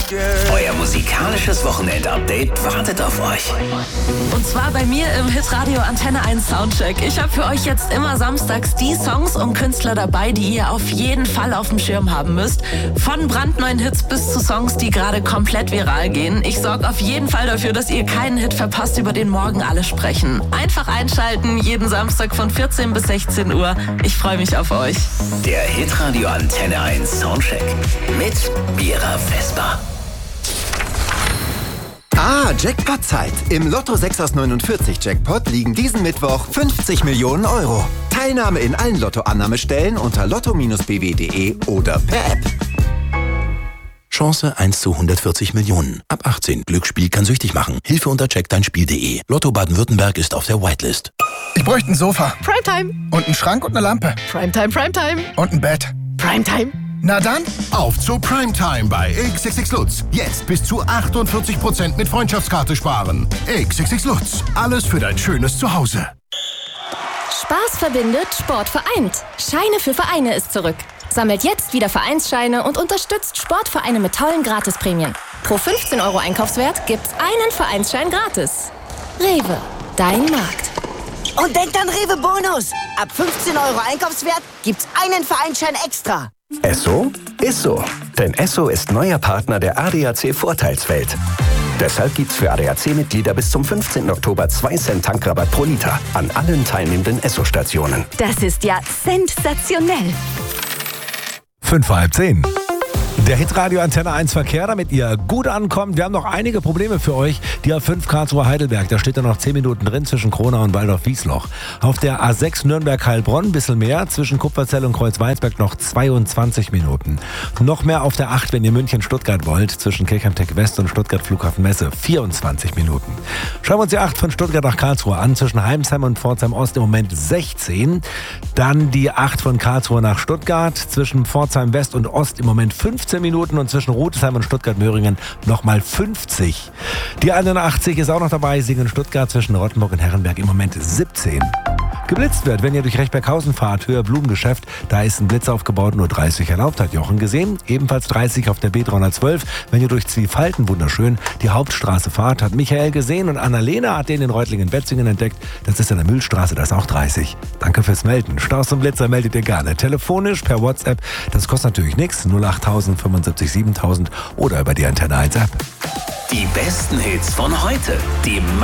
Euer musikalisches Wochenend-Update wartet auf euch. Und zwar bei mir im Hitradio Antenne 1 Soundcheck. Ich habe für euch jetzt immer samstags die Songs und Künstler dabei, die ihr auf jeden Fall auf dem Schirm haben müsst. Von brandneuen Hits bis zu Songs, die gerade komplett viral gehen. Ich sorge auf jeden Fall dafür, dass ihr keinen Hit verpasst, über den morgen alle sprechen. Einfach einschalten, jeden Samstag von 14 bis 16 Uhr. Ich freue mich auf euch. Der Hitradio Antenne 1 Soundcheck mit Mira Vesper. Jackpot-Zeit. Im Lotto 6 aus 49 Jackpot liegen diesen Mittwoch 50 Millionen Euro. Teilnahme in allen Lotto-Annahmestellen unter lotto-bw.de oder per App. Chance 1 zu 140 Millionen. Ab 18. Glücksspiel kann süchtig machen. Hilfe unter checkdeinspiel.de. Lotto Baden-Württemberg ist auf der Whitelist. Ich bräuchte ein Sofa. Primetime. Und einen Schrank und eine Lampe. Primetime, Primetime. Und ein Bett. Primetime. Na dann, auf zu Primetime bei XXX Lutz. Jetzt bis zu 48% mit Freundschaftskarte sparen. XXX Lutz. Alles für dein schönes Zuhause. Spaß verbindet, Sport vereint. Scheine für Vereine ist zurück. Sammelt jetzt wieder Vereinsscheine und unterstützt Sportvereine mit tollen Gratisprämien. Pro 15 Euro Einkaufswert gibt's einen Vereinsschein gratis. Rewe, dein Markt. Und denkt an Rewe Bonus. Ab 15 Euro Einkaufswert gibt's einen Vereinsschein extra. Esso ist so. Denn Esso ist neuer Partner der ADAC Vorteilswelt. Deshalb gibt's für ADAC-Mitglieder bis zum 15. Oktober 2 Cent Tankrabatt pro Liter an allen teilnehmenden Esso-Stationen. Das ist ja sensationell. 9:05. Der Hitradio Antenne 1 Verkehr, damit ihr gut ankommt. Wir haben noch einige Probleme für euch. Die A5 Karlsruhe-Heidelberg, da steht ja noch 10 Minuten drin zwischen Kronau und Waldorf-Wiesloch. Auf der A6 Nürnberg-Heilbronn ein bisschen mehr, zwischen Kupferzell und Kreuzweinsberg noch 22 Minuten. Noch mehr auf der 8, wenn ihr München-Stuttgart wollt, zwischen Kirchheim-Tech West und Stuttgart-Flughafen-Messe, 24 Minuten. Schauen wir uns die 8 von Stuttgart nach Karlsruhe an, zwischen Heimsheim und Pforzheim-Ost im Moment 16. Dann die 8 von Karlsruhe nach Stuttgart, zwischen Pforzheim-West und Ost im Moment 15 Minuten und zwischen Rudesheim und Stuttgart-Möhringen nochmal 50. Die 81 ist auch noch dabei, Singen-Stuttgart zwischen Rottenburg und Herrenberg im Moment 17. Geblitzt wird, wenn ihr durch Rechberghausen fahrt, höher Blumengeschäft, da ist ein Blitz aufgebaut, nur 30 erlaubt, hat Jochen gesehen. Ebenfalls 30 auf der B312, wenn ihr durch Zwiefalten, wunderschön, die Hauptstraße fahrt, hat Michael gesehen und Annalena hat den in Reutlingen-Wetzingen entdeckt. Das ist an der Mühlstraße, das ist auch 30. Danke fürs Melden. Staus und Blitzer meldet ihr gerne. Telefonisch, per WhatsApp, das kostet natürlich nichts, 08000 75 7000 oder über die Antenne 1 App. Die besten Hits von heute. Die